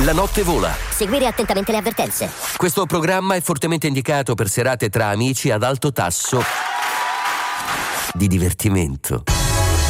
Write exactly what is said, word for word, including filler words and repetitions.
La notte vola. Seguire attentamente le avvertenze. Questo programma è fortemente indicato per serate tra amici ad alto tasso di divertimento.